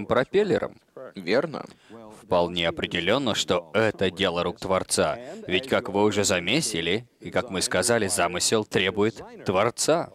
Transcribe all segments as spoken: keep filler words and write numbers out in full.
этим пропеллером. Верно? Вполне определенно, что это дело рук Творца. Ведь, как вы уже заметили, и как мы сказали, замысел требует Творца.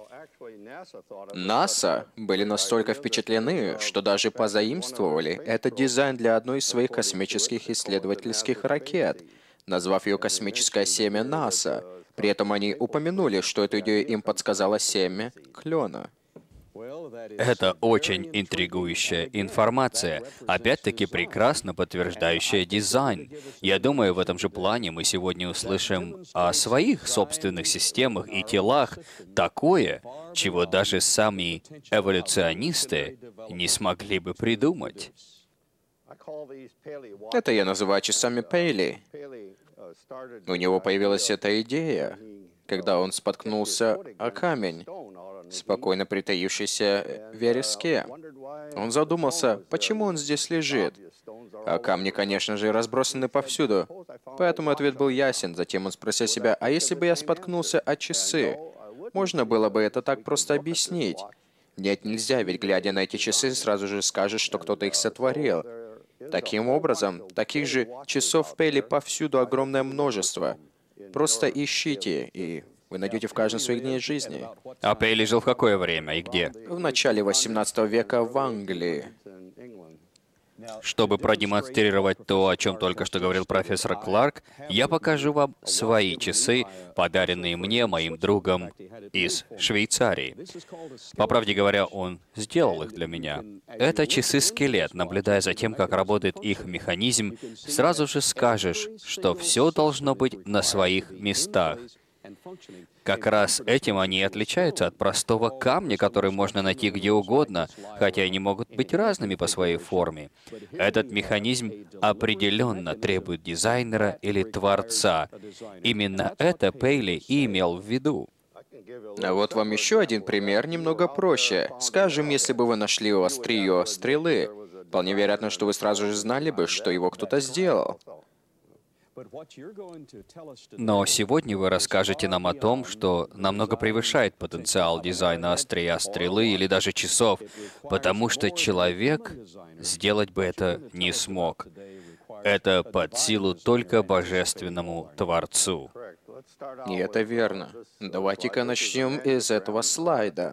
НАСА были настолько впечатлены, что даже позаимствовали этот дизайн для одной из своих космических исследовательских ракет, назвав ее «Космическое семя НАСА». При этом они упомянули, что эту идею им подсказало семя клена. Это очень интригующая информация, опять-таки прекрасно подтверждающая дизайн. Я думаю, в этом же плане мы сегодня услышим о своих собственных системах и телах такое, чего даже сами эволюционисты не смогли бы придумать. Это я называю часами Пейли. У него появилась эта идея, когда он споткнулся о камень, спокойно притаившийся в вереске. Он задумался, почему он здесь лежит. А камни, конечно же, разбросаны повсюду. Поэтому ответ был ясен. Затем он спросил себя, а если бы я споткнулся о часы? Можно было бы это так просто объяснить? Нет, нельзя, ведь глядя на эти часы, сразу же скажешь, что кто-то их сотворил. Таким образом, таких же часов Пейли повсюду огромное множество. Просто ищите, и вы найдете в каждом своих дней жизни. А Пейли жил в какое время и где? В начале восемнадцатого века в Англии. Чтобы продемонстрировать то, о чем только что говорил профессор Кларк, я покажу вам свои часы, подаренные мне моим другом из Швейцарии. По правде говоря, он сделал их для меня. Это часы-скелет. Наблюдая за тем, как работает их механизм, сразу же скажешь, что все должно быть на своих местах. Как раз этим они и отличаются от простого камня, который можно найти где угодно, хотя они могут быть разными по своей форме. Этот механизм определенно требует дизайнера или творца. Именно это Пейли и имел в виду. А вот вам еще один пример, немного проще. Скажем, если бы вы нашли острие стрелы, вполне вероятно, что вы сразу же знали бы, что его кто-то сделал. Но сегодня вы расскажете нам о том, что намного превышает потенциал дизайна острия стрелы или даже часов, потому что человек сделать бы это не смог. Это под силу только божественному Творцу. И это верно. Давайте-ка начнем из этого слайда.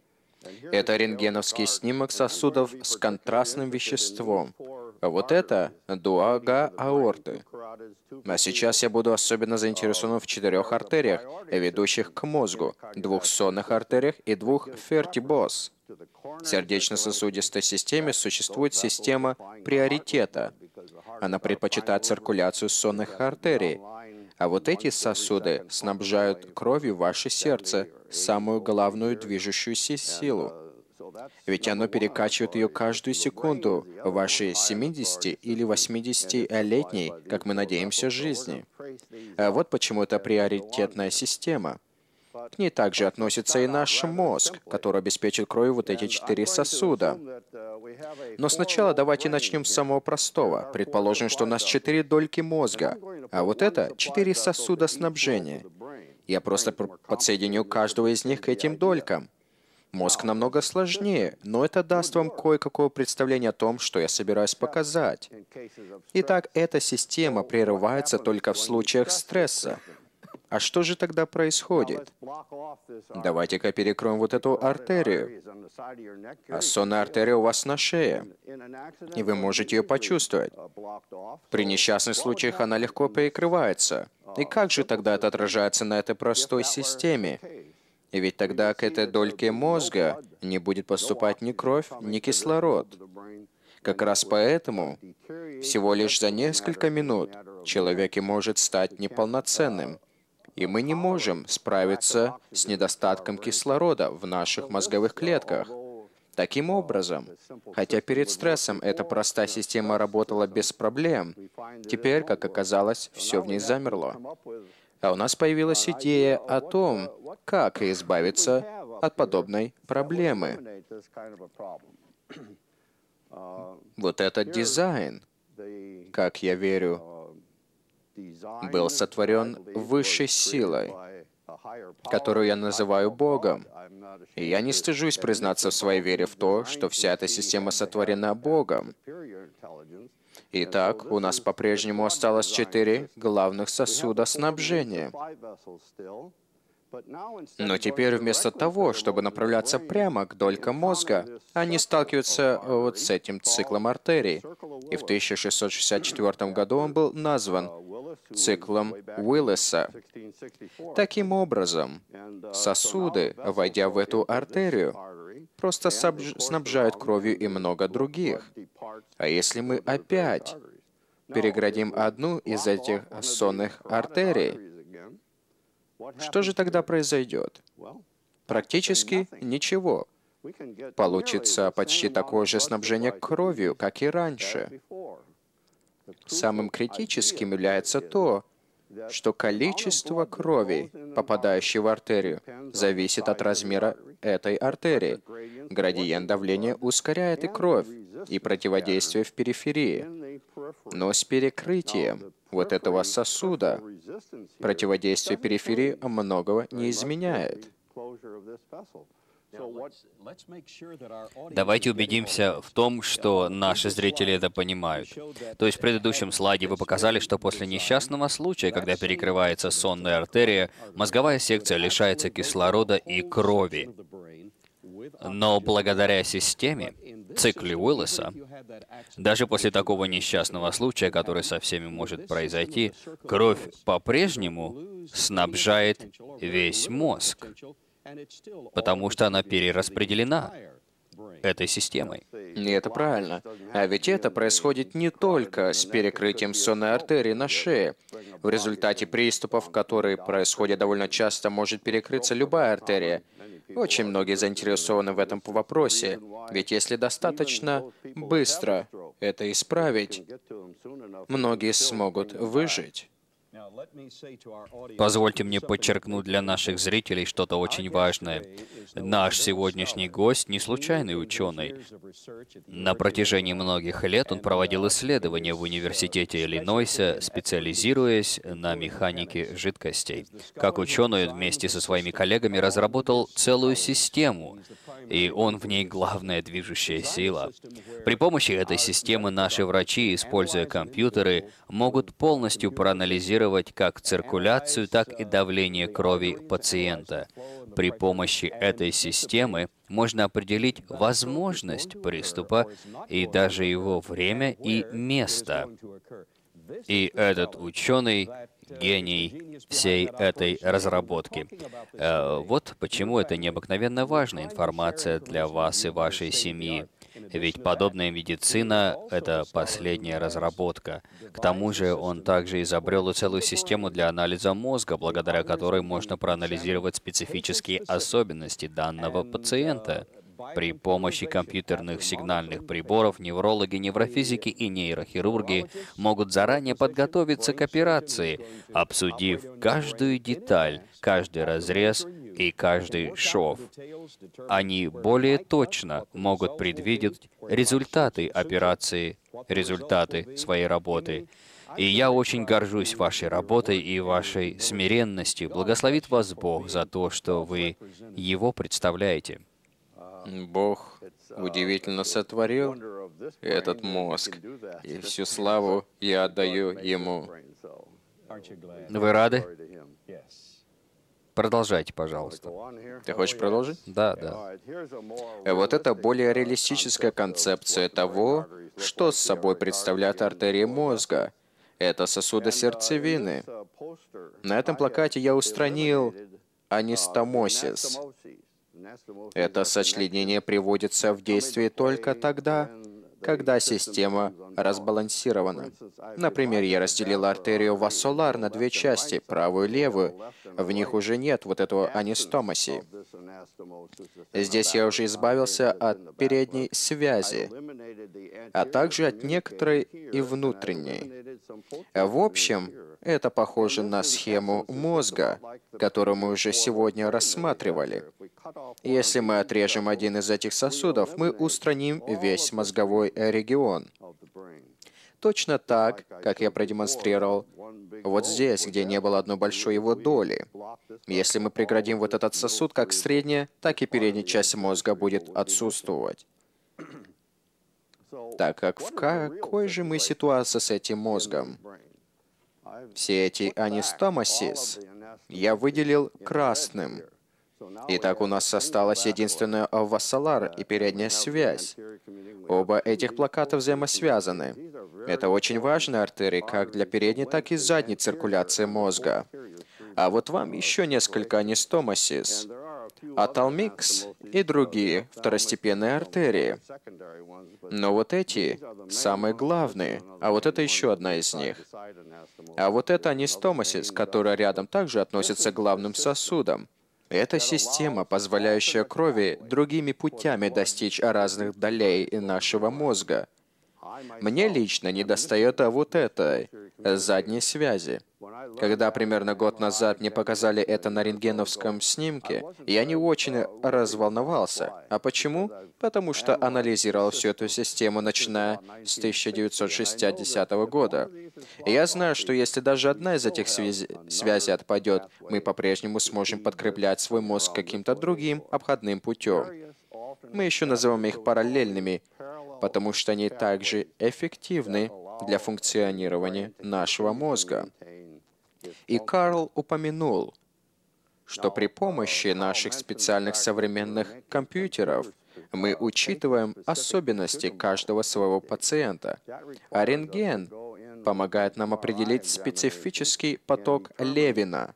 Это рентгеновский снимок сосудов с контрастным веществом. А вот это дуага аорты. А сейчас я буду особенно заинтересован в четырех артериях, ведущих к мозгу, двух сонных артериях и двух фертибос. В сердечно-сосудистой системе существует система приоритета. Она предпочитает циркуляцию сонных артерий. А вот эти сосуды снабжают кровью ваше сердце, самую главную движущуюся силу. Ведь оно перекачивает ее каждую секунду в вашей семидесяти- или восьмидесятилетней, как мы надеемся, жизни. А вот почему это приоритетная система. К ней также относится и наш мозг, который обеспечит кровью вот эти четыре сосуда. Но сначала давайте начнем с самого простого. Предположим, что у нас четыре дольки мозга, а вот это четыре сосуда снабжения. Я просто подсоединю каждого из них к этим долькам. Мозг намного сложнее, но это даст вам кое-какое представление о том, что я собираюсь показать. Итак, эта система прерывается только в случаях стресса. А что же тогда происходит? Давайте-ка перекроем вот эту артерию. А сонная артерия у вас на шее, и вы можете ее почувствовать. При несчастных случаях она легко перекрывается. И как же тогда это отражается на этой простой системе? И ведь тогда к этой дольке мозга не будет поступать ни кровь, ни кислород. Как раз поэтому всего лишь за несколько минут человек и может стать неполноценным. И мы не можем справиться с недостатком кислорода в наших мозговых клетках. Таким образом, хотя перед стрессом эта простая система работала без проблем, теперь, как оказалось, все в ней замерло. А у нас появилась идея о том, как избавиться от подобной проблемы. Вот этот дизайн, как я верю, был сотворен высшей силой, которую я называю Богом. И я не стыжусь признаться в своей вере в то, что вся эта система сотворена Богом. Итак, у нас по-прежнему осталось четыре главных сосуда снабжения. Но теперь вместо того, чтобы направляться прямо к долькам мозга, они сталкиваются вот с этим циклом артерий. И в тысяча шестьсот шестьдесят четвёртом году он был назван циклом Уиллиса. Таким образом, сосуды, войдя в эту артерию, просто снабжают кровью и много других. А если мы опять переградим одну из этих сонных артерий, что же тогда произойдет? Практически ничего. Получится почти такое же снабжение кровью, как и раньше. Самым критическим является то, что количество крови, попадающей в артерию, зависит от размера этой артерии. Градиент давления ускоряет и кровь, и противодействие в периферии. Но с перекрытием вот этого сосуда противодействие периферии многого не изменяет. Давайте убедимся в том, что наши зрители это понимают. То есть в предыдущем слайде вы показали, что после несчастного случая, когда перекрывается сонная артерия, мозговая секция лишается кислорода и крови. Но благодаря системе, цикле Уиллиса, даже после такого несчастного случая, который со всеми может произойти, кровь по-прежнему снабжает весь мозг, потому что она перераспределена этой системой. И это правильно. А ведь это происходит не только с перекрытием сонной артерии на шее. В результате приступов, которые происходят довольно часто, может перекрыться любая артерия. Очень многие заинтересованы в этом вопросе, ведь если достаточно быстро это исправить, многие смогут выжить. Позвольте мне подчеркнуть для наших зрителей что-то очень важное. Наш сегодняшний гость не случайный ученый. На протяжении многих лет он проводил исследования в университете Иллинойса, специализируясь на механике жидкостей. Как ученый, вместе со своими коллегами разработал целую систему, и он в ней главная движущая сила. При помощи этой системы наши врачи, используя компьютеры, могут полностью проанализировать как циркуляцию, так и давление крови пациента. При помощи этой системы можно определить возможность приступа и даже его время и место. И этот ученый — гений всей этой разработки. Э, Вот почему это необыкновенно важная информация для вас и вашей семьи. Ведь подобная медицина — это последняя разработка. К тому же он также изобрел и целую систему для анализа мозга, благодаря которой можно проанализировать специфические особенности данного пациента. При помощи компьютерных сигнальных приборов неврологи, неврофизики и нейрохирурги могут заранее подготовиться к операции, обсудив каждую деталь, каждый разрез и каждый шов. Они более точно могут предвидеть результаты операции, результаты своей работы. И я очень горжусь вашей работой и вашей смиренностью. Благословит вас Бог за то, что вы Его представляете. Бог удивительно сотворил этот мозг, и всю славу я отдаю Ему. Вы рады? Продолжайте, пожалуйста. Ты хочешь продолжить? Да, да. Вот это более реалистическая концепция того, что с собой представляют артерии мозга. Это сосуды сердцевины. На этом плакате я устранил анастомосис. Это сочленение приводится в действие только тогда, когда система разбалансирована. Например, я разделил артерию вассолар на две части, правую и левую. В них уже нет вот этого анастомоси. Здесь я уже избавился от передней связи, а также от некоторой и внутренней. В общем, это похоже на схему мозга, которую мы уже сегодня рассматривали. Если мы отрежем один из этих сосудов, мы устраним весь мозговой регион. Точно так, как я продемонстрировал вот здесь, где не было одной большой его доли. Если мы преградим вот этот сосуд, как средняя, так и передняя часть мозга будет отсутствовать. Так как в какой же мы ситуации с этим мозгом? Все эти анистомосис я выделил красным. Итак, у нас осталась единственная вассалар и передняя связь. Оба этих плаката взаимосвязаны. Это очень важные артерии как для передней, так и задней циркуляции мозга. А вот вам еще несколько анистомосис, аталмикс и другие второстепенные артерии. Но вот эти самые главные, а вот это еще одна из них. А вот это анистомосис, которая рядом также относится к главным сосудам. Это система, позволяющая крови другими путями достичь разных долей нашего мозга. Мне лично недостает вот этой задней связи. Когда примерно год назад мне показали это на рентгеновском снимке, я не очень разволновался. А почему? Потому что анализировал всю эту систему, начиная с тысяча девятьсот шестидесятого года. И я знаю, что если даже одна из этих связи- связей отпадет, мы по-прежнему сможем подкреплять свой мозг каким-то другим обходным путем. Мы еще называем их параллельными, потому что они также эффективны для функционирования нашего мозга. И Карл упомянул, что при помощи наших специальных современных компьютеров мы учитываем особенности каждого своего пациента, а рентген помогает нам определить специфический поток Левина,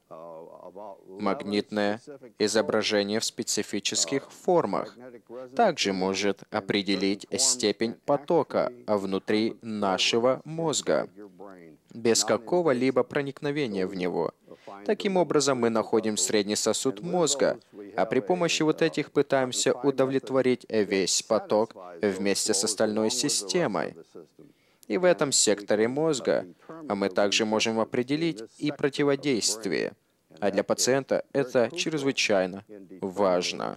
магнитное изображение в специфических формах. Также может определить степень потока внутри нашего мозга, без какого-либо проникновения в него. Таким образом, мы находим средний сосуд мозга, а при помощи вот этих пытаемся удовлетворить весь поток вместе с остальной системой. И в этом секторе мозга мы также можем определить и противодействие. А для пациента это чрезвычайно важно.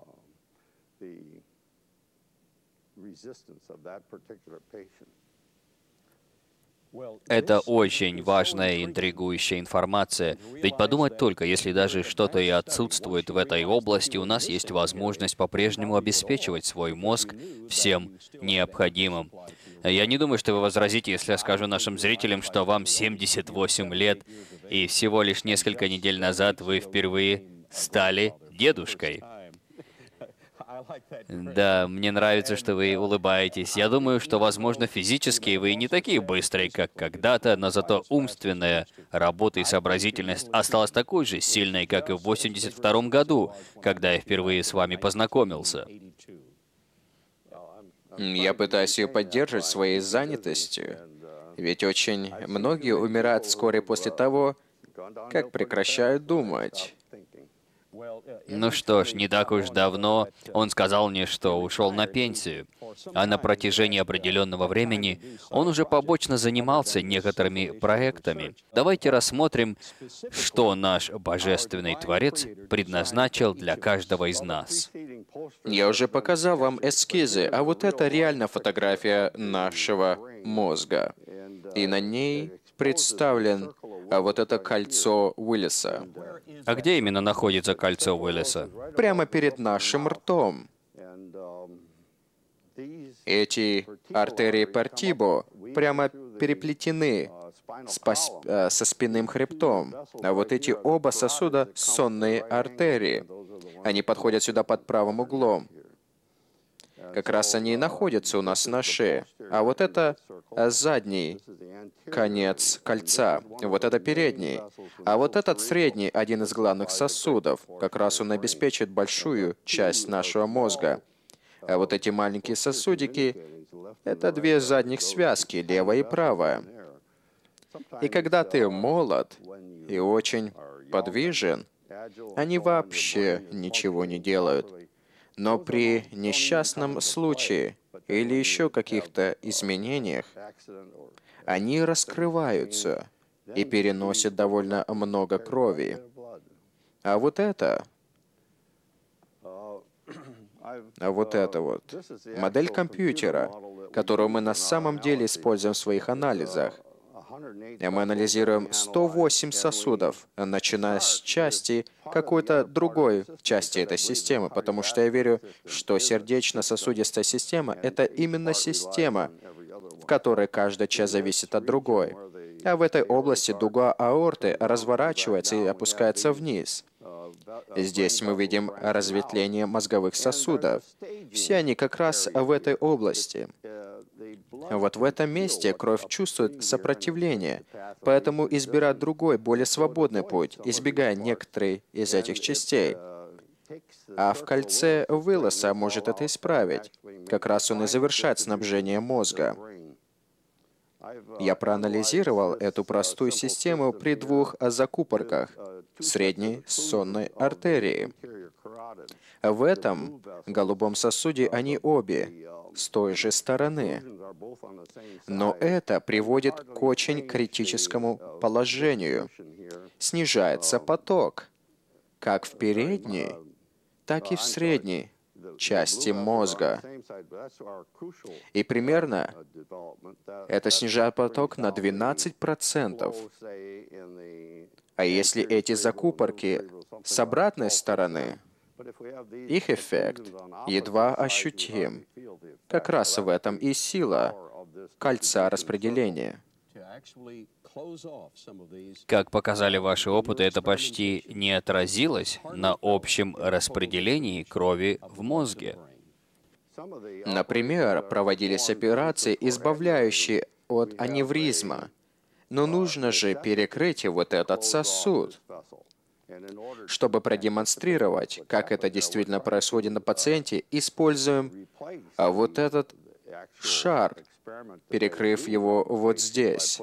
Это очень важная и интригующая информация. Ведь подумать только, если даже что-то и отсутствует в этой области, у нас есть возможность по-прежнему обеспечивать свой мозг всем необходимым. Я не думаю, что вы возразите, если я скажу нашим зрителям, что вам семьдесят восемь лет, и всего лишь несколько недель назад вы впервые стали дедушкой. Да, мне нравится, что вы улыбаетесь. Я думаю, что, возможно, физически вы не такие быстрые, как когда-то, но зато умственная работа и сообразительность осталась такой же сильной, как и в восемьдесят втором году, когда я впервые с вами познакомился. Я пытаюсь ее поддерживать своей занятостью, ведь очень многие умирают вскоре после того, как прекращают думать. Ну что ж, не так уж давно он сказал мне, что ушел на пенсию, а на протяжении определенного времени он уже побочно занимался некоторыми проектами. Давайте рассмотрим, что наш Божественный Творец предназначил для каждого из нас. Я уже показал вам эскизы, а вот это реально фотография нашего мозга. И на ней представлен а вот это кольцо Уиллиса. А где именно находится кольцо Уиллиса? Прямо перед нашим ртом. Эти артерии Портибо прямо переплетены с пос- э, со спинным хребтом. А вот эти оба сосуда — сонные артерии. Они подходят сюда под правым углом. Как раз они и находятся у нас на шее. А вот это задний конец кольца. Вот это передний. А вот этот средний — один из главных сосудов. Как раз он обеспечит большую часть нашего мозга. А вот эти маленькие сосудики — это две задних связки, левая и правая. И когда ты молод и очень подвижен, они вообще ничего не делают. Но при несчастном случае или еще каких-то изменениях, они раскрываются и переносят довольно много крови. А вот это, а вот это вот, модель компьютера, которую мы на самом деле используем в своих анализах. И мы анализируем сто восемь сосудов, начиная с части какой-то другой части этой системы, потому что я верю, что сердечно-сосудистая система — это именно система, в которой каждая часть зависит от другой. А в этой области дуга аорты разворачивается и опускается вниз. Здесь мы видим разветвление мозговых сосудов. Все они как раз в этой области. Вот в этом месте кровь чувствует сопротивление, поэтому избирает другой, более свободный путь, избегая некоторые из этих частей. А в кольце Уиллоса может это исправить. Как раз он и завершает снабжение мозга. Я проанализировал эту простую систему при двух закупорках средней сонной артерии. В этом голубом сосуде они обе с той же стороны. Но это приводит к очень критическому положению. Снижается поток, как в передней, так и в средней части мозга. И примерно это снижает поток на двенадцать процентов. А если эти закупорки с обратной стороны, их эффект едва ощутим. Как раз в этом и сила кольца распределения. Как показали ваши опыты, это почти не отразилось на общем распределении крови в мозге. Например, проводились операции, избавляющие от аневризма. Но нужно же перекрыть вот этот сосуд. Чтобы продемонстрировать, как это действительно происходит на пациенте, используем вот этот шар, перекрыв его вот здесь.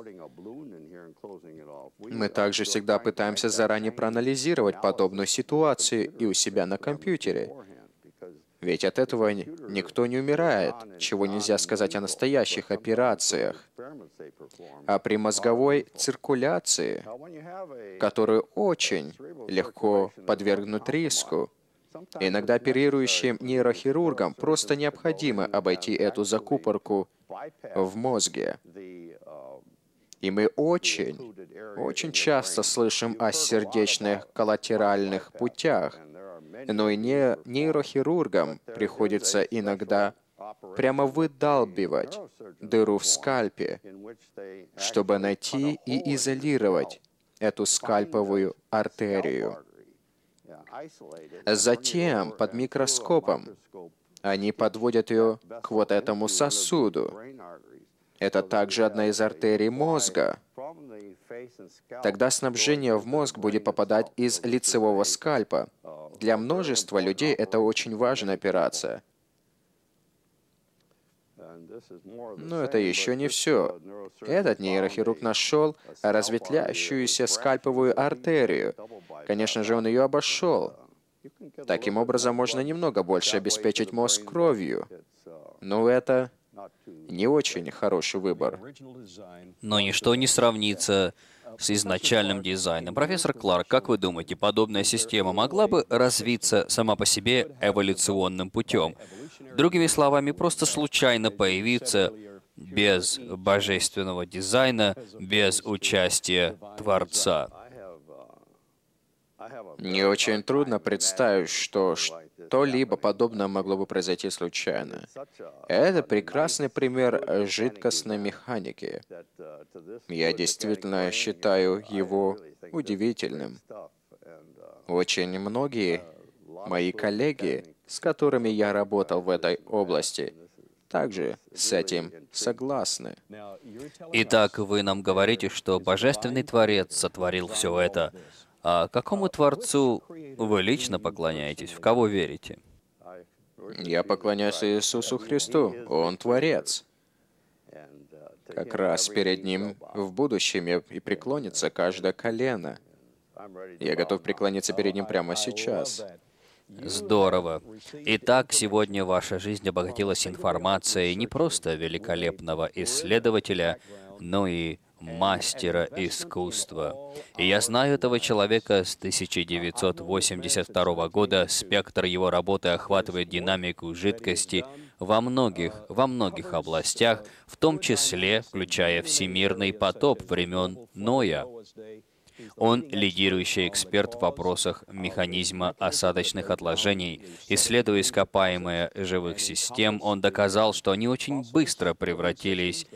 Мы также всегда пытаемся заранее проанализировать подобную ситуацию и у себя на компьютере. Ведь от этого никто не умирает, чего нельзя сказать о настоящих операциях. А при мозговой циркуляции, которую очень легко подвергнуть риску, иногда оперирующим нейрохирургам просто необходимо обойти эту закупорку в мозге. И мы очень, очень часто слышим о сердечных коллатеральных путях, но и не нейрохирургам приходится иногда прямо выдалбивать дыру в скальпе, чтобы найти и изолировать эту скальповую артерию. Затем, под микроскопом, они подводят ее к вот этому сосуду. Это также одна из артерий мозга. Тогда снабжение в мозг будет попадать из лицевого скальпа. Для множества людей это очень важная операция. Но это еще не все. Этот нейрохирург нашел разветвляющуюся скальповую артерию. Конечно же, он ее обошел. Таким образом, можно немного больше обеспечить мозг кровью. Но это не очень хороший выбор. Но ничто не сравнится с изначальным дизайном. Профессор Кларк, как вы думаете, подобная система могла бы развиться сама по себе эволюционным путем? Другими словами, просто случайно появиться без божественного дизайна, без участия Творца? Не очень трудно представить, что что-либо подобное могло бы произойти случайно. Это прекрасный пример жидкостной механики. Я действительно считаю его удивительным. Очень многие мои коллеги, с которыми я работал в этой области, также с этим согласны. Итак, вы нам говорите, что Божественный Творец сотворил все это. А какому Творцу вы лично поклоняетесь? В кого верите? Я поклоняюсь Иисусу Христу. Он Творец. Как раз перед Ним в будущем и преклонится каждое колено. Я готов преклониться перед Ним прямо сейчас. Здорово. Итак, сегодня ваша жизнь обогатилась информацией не просто великолепного исследователя, но и мастера искусства. И я знаю этого человека с тысяча девятьсот восемьдесят второго года. Спектр его работы охватывает динамику жидкости во многих, во многих областях, в том числе, включая всемирный потоп времен Ноя. Он лидирующий эксперт в вопросах механизма осадочных отложений. Исследуя ископаемые живых систем, он доказал, что они очень быстро превратились